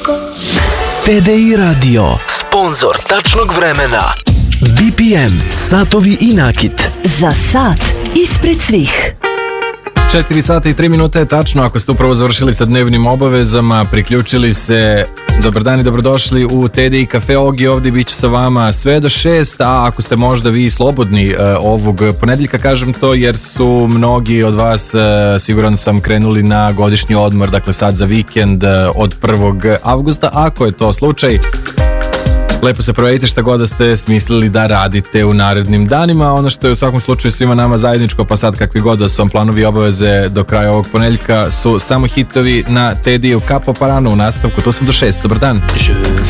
TDI Radio, sponzor tačnog vremena. BPM, satovi i nakit. Za sat ispred svih. 4 sata i 3 minute je tačno. Ako ste upravo završili sa dnevnim obavezama, priključili se, dobar dan i dobrodošli u TDI Cafe. Ogi ovdje bit će sa vama sve do 6, a ako ste možda vi slobodni ovog ponedjeljka, kažem to jer su mnogi od vas, siguran sam, krenuli na godišnji odmor, dakle sad za vikend od 1. avgusta. Ako je to slučaj, lepo se provedite šta god da ste smislili da radite u narednim danima. Ono što je u svakom slučaju svima nama zajedničko, pa sad kakvi god da su vam planovi i obaveze do kraja ovog ponedjeljka, su samo hitovi na TDI-u. Capo Parano u nastavku, tu sam do 6. Dobar dan.